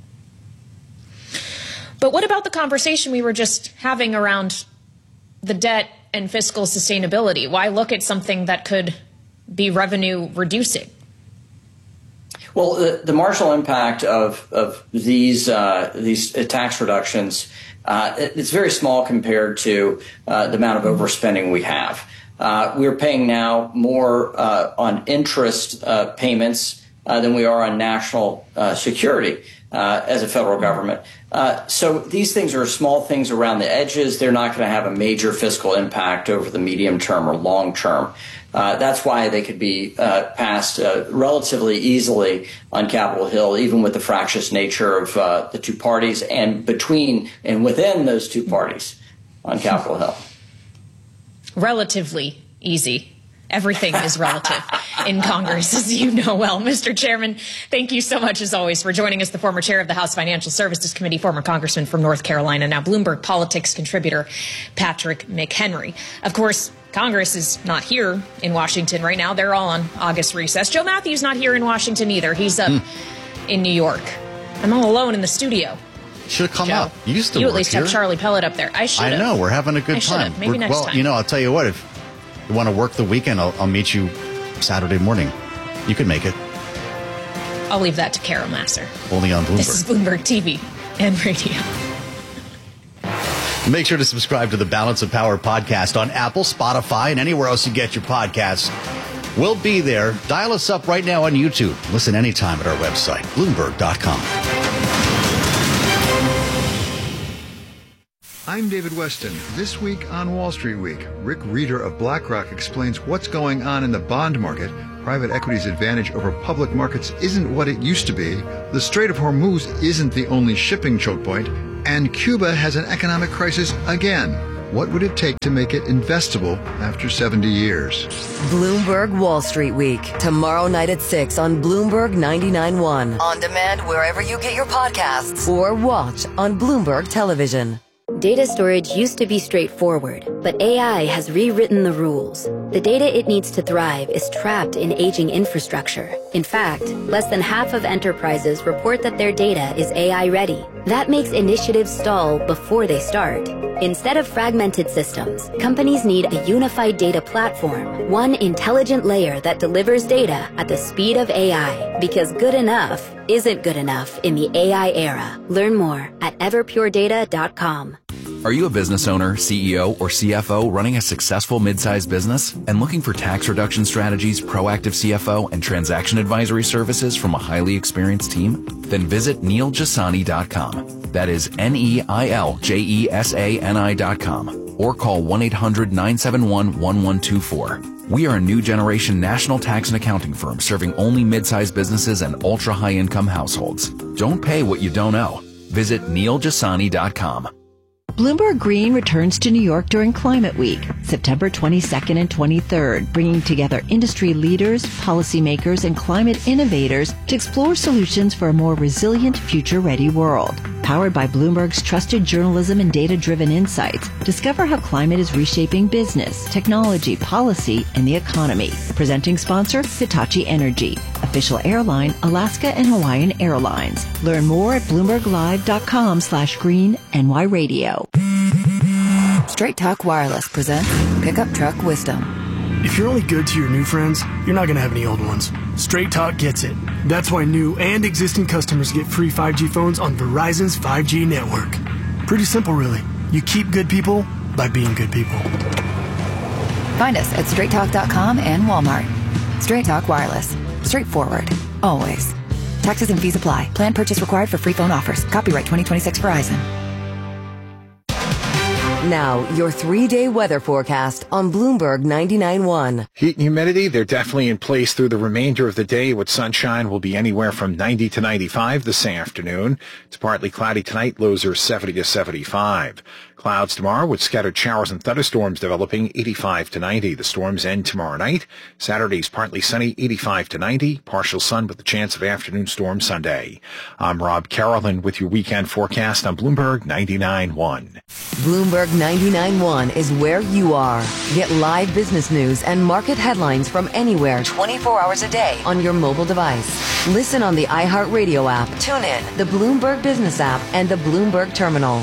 But what about the conversation we were just having around the debt and fiscal sustainability? Why look at something that could be revenue reducing? Well, the, the marginal impact of, of these uh, these tax reductions, uh, it's very small compared to uh, the amount of overspending we have. Uh, we're paying now more uh, on interest uh, payments uh, than we are on national uh, security uh, as a federal government. Uh, so these things are small things around the edges. They're not going to have a major fiscal impact over the medium term or long term. Uh, that's why they could be uh, passed uh, relatively easily on Capitol Hill, even with the fractious nature of uh, the two parties and between and within those two parties on Capitol Hill. Relatively easy. Everything is relative in Congress, as you know well. Mister Chairman, thank you so much, as always, for joining us, the former chair of the House Financial Services Committee, former congressman from North Carolina, now Bloomberg Politics contributor Patrick McHenry. Of course, Congress is not here in Washington right now. They're all on August recess. Joe Matthews not here in Washington either. He's up mm. in New York. I'm all alone in the studio. Should have come Joe, up. You used to You work at least here. have Charlie Pellet up there. I should I have. know. We're having a good I time. Maybe we're, next well, time. you know, I'll tell you what. If you want to work the weekend, I'll, I'll meet you Saturday morning. You can make it. I'll leave that to Carol Masser. Only on Bloomberg. This is Bloomberg T V and radio. Make sure to subscribe to the Balance of Power podcast on Apple, Spotify, and anywhere else you get your podcasts. We'll be there. Dial us up right now on YouTube. Listen anytime at our website, Bloomberg dot com. I'm David Weston. This week on Wall Street Week, Rick Reeder of BlackRock explains what's going on in the bond market. Private equity's advantage over public markets isn't what it used to be. The Strait of Hormuz isn't the only shipping choke point. And Cuba has an economic crisis again. What would it take to make it investable after seventy years? Bloomberg Wall Street Week. Tomorrow night at six on Bloomberg ninety-nine point one. On demand wherever you get your podcasts. Or watch on Bloomberg Television. Data storage used to be straightforward, but A I has rewritten the rules. The data it needs to thrive is trapped in aging infrastructure. In fact, less than half of enterprises report that their data is A I ready. That makes initiatives stall before they start. Instead of fragmented systems, companies need a unified data platform, one intelligent layer that delivers data at the speed of A I, because good enough isn't good enough in the A I era. Learn more at everpure data dot com. Are you a business owner, C E O, or C F O running a successful mid-sized business and looking for tax reduction strategies, proactive C F O, and transaction advisory services from a highly experienced team? Then visit Neil Jasani dot com. That is N E I L J E S A N I dot com. Or call one eight hundred nine seven one one one two four. We are a new generation national tax and accounting firm serving only mid-sized businesses and ultra-high income households. Don't pay what you don't owe. Visit Neil Jasani dot com. Bloomberg Green returns to New York during Climate Week, September twenty-second and twenty-third, bringing together industry leaders, policymakers, and climate innovators to explore solutions for a more resilient, future-ready world. Powered by Bloomberg's trusted journalism and data-driven insights, discover how climate is reshaping business, technology, policy, and the economy. Presenting sponsor, Hitachi Energy. Official airline, Alaska and Hawaiian Airlines. Learn more at bloomberglive.com slash green NY radio. Straight Talk Wireless presents Pickup Truck Wisdom. If you're only good to your new friends, you're not going to have any old ones. Straight Talk gets it. That's why new and existing customers get free five G phones on Verizon's five G network. Pretty simple, really. You keep good people by being good people. Find us at straight talk dot com and Walmart. Straight Talk Wireless. Straightforward. Always. Taxes and fees apply. Plan purchase required for free phone offers. Copyright twenty twenty-six Verizon. Now, your three-day weather forecast on Bloomberg ninety-nine point one. Heat and humidity, they're definitely in place through the remainder of the day. With sunshine, will be anywhere from ninety to ninety-five this afternoon. It's partly cloudy tonight. Lows are seventy to seventy-five. Clouds tomorrow with scattered showers and thunderstorms developing, eighty-five to ninety. The storms end tomorrow night. Saturday's partly sunny, eighty-five to ninety. Partial sun with the chance of afternoon storm Sunday. I'm Rob Carolyn with your weekend forecast on Bloomberg ninety-nine point one. Bloomberg ninety-nine point one is where you are. Get live business news and market headlines from anywhere twenty-four hours a day on your mobile device. Listen on the iHeartRadio app, tune in, the Bloomberg Business app, and the Bloomberg Terminal.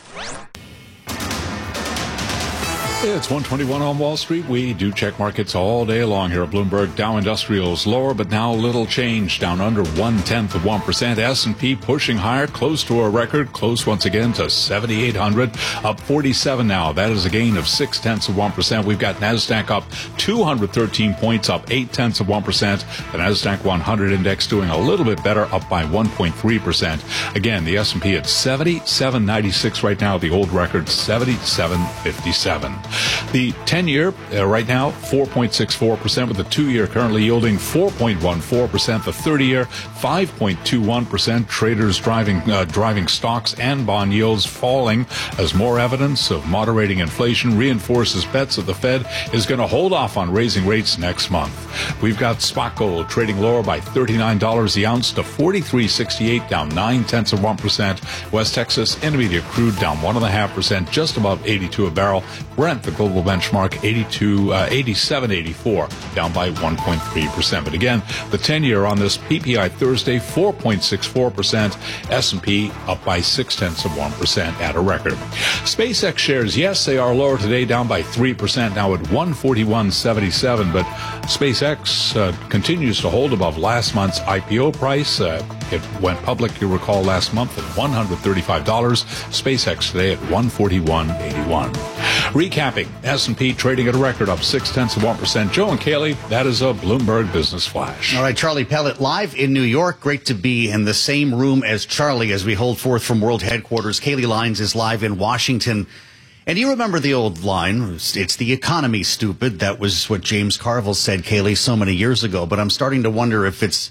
It's one twenty-one on Wall Street. We do check markets all day long here at Bloomberg. Dow Industrials lower, but now little change, down under one-tenth of one percent. S and P pushing higher, close to a record, close once again to seventy-eight hundred, up forty-seven now. That is a gain of six-tenths of one percent. We've got NASDAQ up two hundred thirteen points, up eight-tenths of one percent. The NASDAQ one hundred index doing a little bit better, up by one point three percent. Again, the S and P at seventy-seven ninety-six right now, the old record seventy-seven fifty-seven. The ten-year uh, right now, four point six four percent, with the two-year currently yielding four point one four percent. The thirty-year, five point two one percent. Traders driving uh, driving stocks and bond yields falling as more evidence of moderating inflation reinforces bets that the Fed is going to hold off on raising rates next month. We've got spot gold trading lower by thirty-nine dollars the ounce to forty-three sixty-eight, down nine-tenths of one percent. West Texas Intermediate crude down one point five percent, just above eighty-two a barrel. Brent, the global global benchmark eighty-two, uh, eighty-seven eighty-four, down by one point three percent. But again, the ten-year on this P P I Thursday, four point six four percent. S and P up by six tenths of one percent at a record. SpaceX shares, yes, they are lower today, down by three percent, now at one forty-one seventy-seven. But SpaceX uh, continues to hold above last month's I P O price. Uh, it went public, you recall, last month at one hundred thirty-five dollars. SpaceX today at one forty-one eighty-one. Recapping, S and P trading at a record, up six tenths of one percent. Joe and Kaylee, that is a Bloomberg Business Flash. All right, Charlie Pellet live in New York. Great to be in the same room as Charlie as we hold forth from World Headquarters. Kaylee Lines is live in Washington. And you remember the old line, it's the economy, stupid. That was what James Carville said, Kaylee, so many years ago. But I'm starting to wonder if it's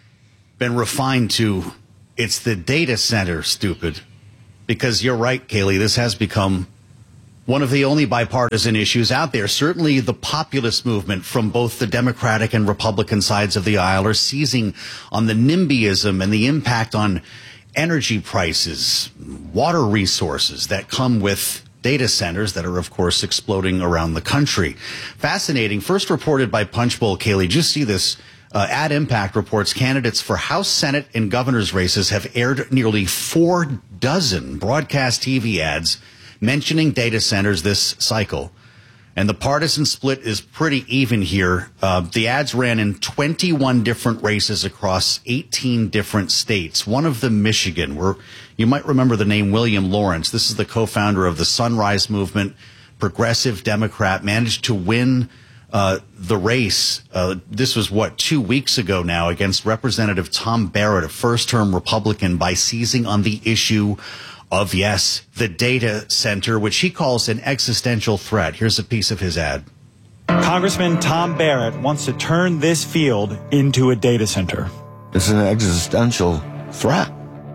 been refined to, it's the data center, stupid. Because you're right, Kaylee, this has become one of the only bipartisan issues out there. Certainly the populist movement from both the Democratic and Republican sides of the aisle are seizing on the NIMBYism and the impact on energy prices, water resources that come with data centers that are, of course, exploding around the country. Fascinating. First reported by Punchbowl, Kaylee. Just see this. Uh, Ad Impact reports candidates for House, Senate, and governor's races have aired nearly four dozen broadcast T V ads mentioning data centers this cycle. And the partisan split is pretty even here. Uh, the ads ran in twenty-one different races across eighteen different states. One of them, Michigan, where you might remember the name William Lawrence. This is the co-founder of the Sunrise Movement, progressive Democrat, managed to win uh, the race. Uh, this was, what, two weeks ago now, against Representative Tom Barrett, a first-term Republican, by seizing on the issue of, yes, the data center, which he calls an existential threat. Here's a piece of his ad. Congressman Tom Barrett wants to turn this field into a data center. It's an existential threat.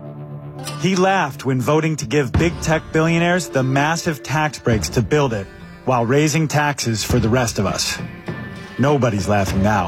He laughed when voting to give big tech billionaires the massive tax breaks to build it, while raising taxes for the rest of us. Nobody's laughing now.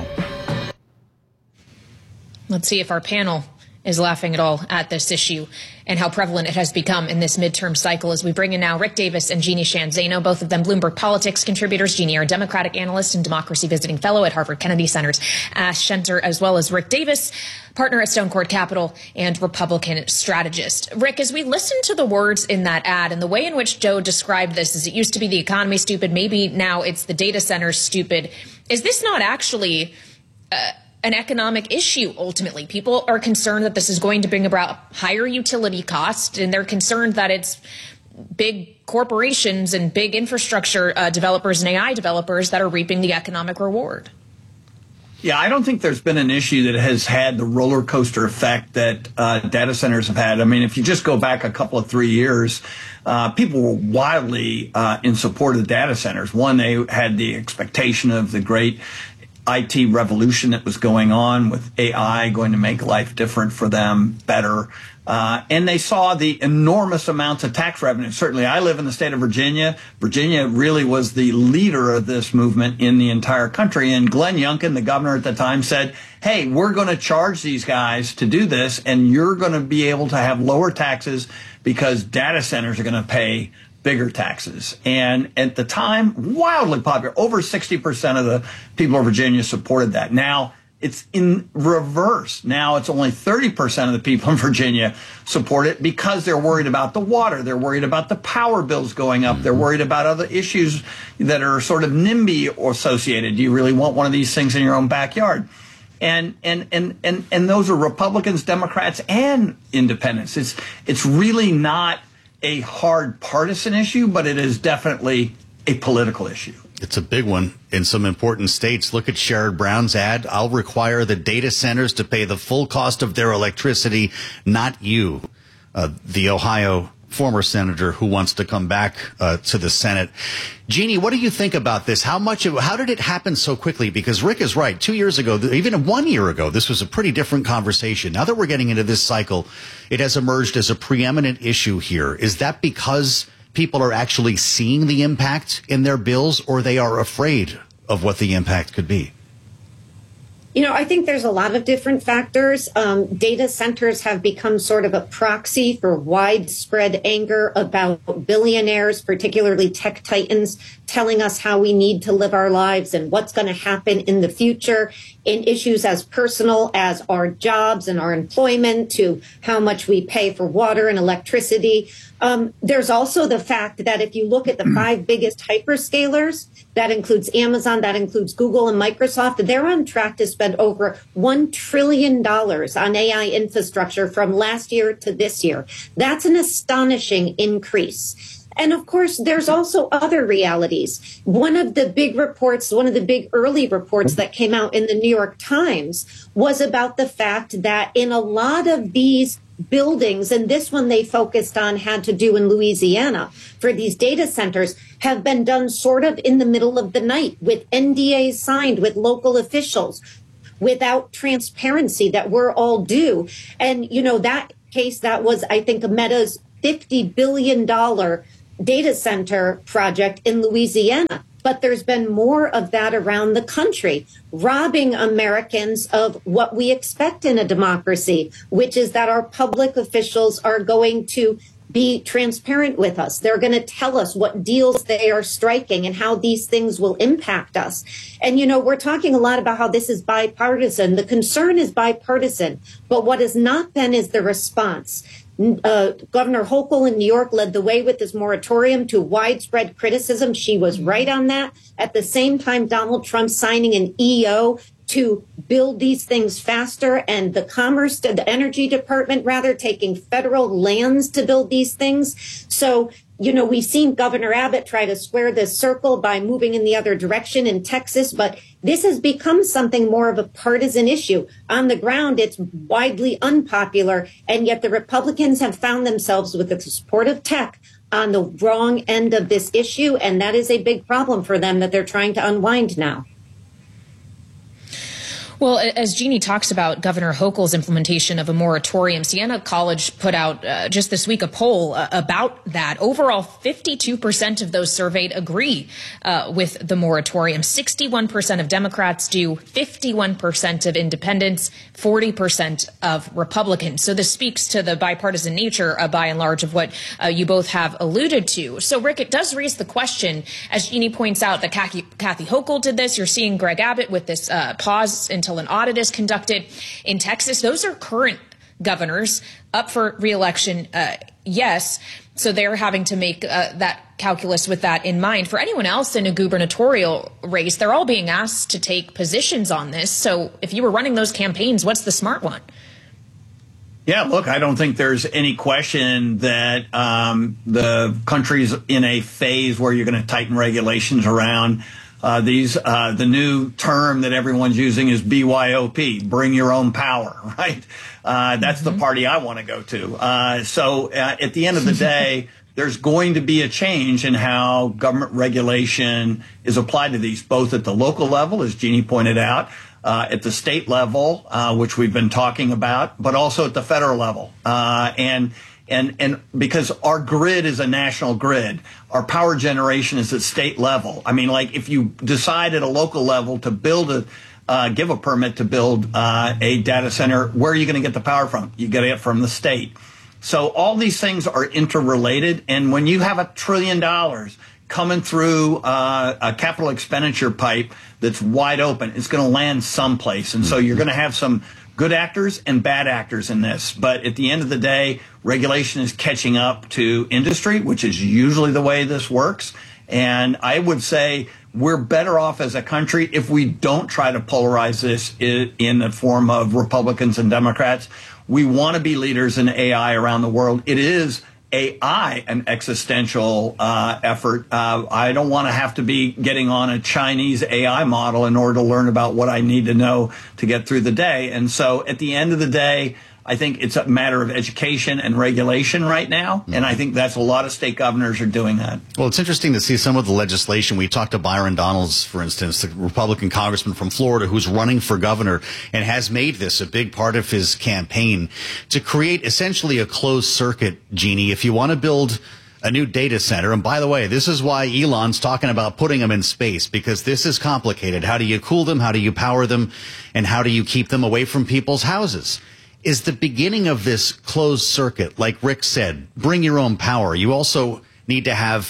Let's see if our panel is laughing at all at this issue and how prevalent it has become in this midterm cycle as we bring in now Rick Davis and Jeannie Sheehan Zaino, both of them Bloomberg Politics contributors. Jeannie, a Democratic analyst and democracy visiting fellow at Harvard Kennedy Center's Ash Center, as well as Rick Davis, partner at Stone Court Capital and Republican strategist. Rick, as we listen to the words in that ad and the way in which Joe described this, as it used to be the economy stupid, maybe now it's the data center stupid, is this not actually uh, an economic issue? Ultimately, people are concerned that this is going to bring about higher utility costs, and they're concerned that it's big corporations and big infrastructure uh, developers and A I developers that are reaping the economic reward. Yeah, I don't think there's been an issue that has had the roller coaster effect that uh, data centers have had. I mean, if you just go back a couple of three years, uh, people were wildly uh, in support of the data centers. One, they had the expectation of the great I T revolution that was going on with A I going to make life different for them, better. Uh, and they saw the enormous amounts of tax revenue. Certainly, I live in the state of Virginia. Virginia really was the leader of this movement in the entire country. And Glenn Youngkin, the governor at the time, said, hey, we're going to charge these guys to do this, and you're going to be able to have lower taxes because data centers are going to pay bigger taxes. And at the time, wildly popular. Over sixty percent of the people of Virginia supported that. Now it's in reverse. Now it's only thirty percent of the people in Virginia support it because they're worried about the water. They're worried about the power bills going up. They're worried about other issues that are sort of NIMBY associated. Do you really want one of these things in your own backyard? And and and and and those are Republicans, Democrats, and independents. It's it's really not a hard partisan issue, but it is definitely a political issue. It's a big one in some important states. Look at Sherrod Brown's ad. I'll require the data centers to pay the full cost of their electricity, not you. Uh, the Ohio former senator who wants to come back uh, to the Senate. Jeannie, what do you think about this? How much? Of, how did it happen so quickly? Because Rick is right. Two years ago, even one year ago, this was a pretty different conversation. Now that we're getting into this cycle, it has emerged as a preeminent issue here. Is that because people are actually seeing the impact in their bills, or they are afraid of what the impact could be? You know, I think there's a lot of different factors. Um, data centers have become sort of a proxy for widespread anger about billionaires, particularly tech titans, telling us how we need to live our lives and what's going to happen in the future in issues as personal as our jobs and our employment to how much we pay for water and electricity. Um, there's also the fact that if you look at the five biggest hyperscalers, that includes Amazon, that includes Google and Microsoft, they're on track to spend over one trillion dollars on A I infrastructure from last year to this year. That's an astonishing increase. And of course, there's also other realities. One of the big reports, one of the big early reports that came out in the New York Times was about the fact that in a lot of these buildings, and this one they focused on had to do in Louisiana for these data centers, have been done sort of in the middle of the night with N D As signed with local officials without transparency that we're all due. And, you know, that case, that was, I think, Meta's fifty billion dollars data center project in Louisiana. But there's been more of that around the country, robbing Americans of what we expect in a democracy, which is that our public officials are going to be transparent with us. They're going to tell us what deals they are striking and how these things will impact us. And, you know, we're talking a lot about how this is bipartisan. The concern is bipartisan, but what has not been is the response. Uh, Governor Hochul in New York led the way with this moratorium to widespread criticism. She was right on that. At the same time, Donald Trump signing an E O to build these things faster, and the Commerce, the Energy Department, rather, taking federal lands to build these things. So, you know, we've seen Governor Abbott try to square this circle by moving in the other direction in Texas, but this has become something more of a partisan issue. On the ground, it's widely unpopular, and yet the Republicans have found themselves with the support of tech on the wrong end of this issue, and that is a big problem for them that they're trying to unwind now. Well, as Jeannie talks about Governor Hochul's implementation of a moratorium, Siena College put out uh, just this week a poll uh, about that. Overall, fifty-two percent of those surveyed agree uh, with the moratorium. sixty-one percent of Democrats do, fifty-one percent of independents, forty percent of Republicans. So this speaks to the bipartisan nature, uh, by and large, of what uh, you both have alluded to. So, Rick, it does raise the question, as Jeannie points out, that Kathy, Kathy Hochul did this. You're seeing Greg Abbott with this uh, pause until an audit is conducted in Texas. Those are current governors up for reelection. Uh, yes. So they're having to make uh, that calculus with that in mind. For anyone else in a gubernatorial race, they're all being asked to take positions on this. So if you were running those campaigns, what's the smart one? Yeah, look, I don't think there's any question that um, the country's in a phase where you're going to tighten regulations around Uh, these, uh, the new term that everyone's using is B Y O P, bring your own power, right? Uh, that's mm-hmm. the party I want to go to. Uh, so uh, at the end of the day, there's going to be a change in how government regulation is applied to these, both at the local level, as Jeannie pointed out, uh, at the state level, uh, which we've been talking about, but also at the federal level. Uh, and And and because our grid is a national grid, our power generation is at state level. I mean, like if you decide at a local level to build a, uh, give a permit to build uh, a data center, where are you going to get the power from? You get it from the state. So all these things are interrelated. And when you have a trillion dollars coming through uh, a capital expenditure pipe that's wide open, it's going to land someplace. And so you're going to have some good actors and bad actors in this. But at the end of the day, regulation is catching up to industry, which is usually the way this works. And I would say we're better off as a country if we don't try to polarize this in the form of Republicans and Democrats. We want to be leaders in A I around the world. It is A I an existential uh, effort. Uh, I don't want to have to be getting on a Chinese A I model in order to learn about what I need to know to get through the day. And so at the end of the day, I think it's a matter of education and regulation right now. And I think that's a lot of state governors are doing that. Well, it's interesting to see some of the legislation. We talked to Byron Donalds, for instance, the Republican congressman from Florida who's running for governor and has made this a big part of his campaign to create essentially a closed circuit, Jeannie. If you want to build a new data center, and by the way, this is why Elon's talking about putting them in space, because this is complicated. How do you cool them? How do you power them? And how do you keep them away from people's houses? Is the beginning of this closed circuit, like Rick said, bring your own power. You also need to have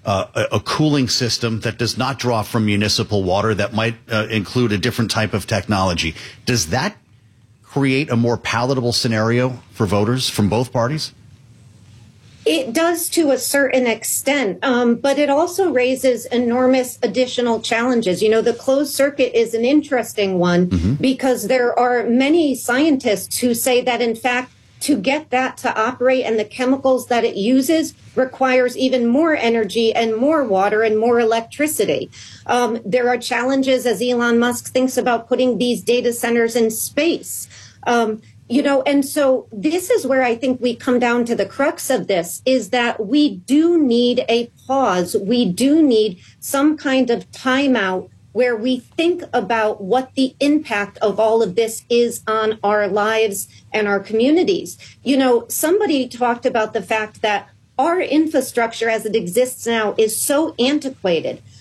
uh, a, a cooling system that does not draw from municipal water, that might uh, include a different type of technology. Does that create a more palatable scenario for voters from both parties? It does to a certain extent, um, but it also raises enormous additional challenges. You know, the closed circuit is an interesting one mm-hmm. because there are many scientists who say that, in fact, to get that to operate and the chemicals that it uses requires even more energy and more water and more electricity. Um, there are challenges as Elon Musk thinks about putting these data centers in space. Um, You know, and so this is where I think we come down to the crux of this, is that we do need a pause. We do need some kind of timeout where we think about what the impact of all of this is on our lives and our communities. You know, somebody talked about the fact that our infrastructure as it exists now is so antiquated.